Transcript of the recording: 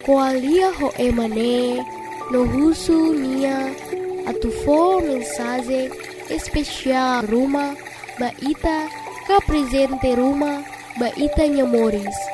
Koalia ho emane no husu nia atufo mensagem especial Ruma ba ita ka presente Ruma ba ita nyamores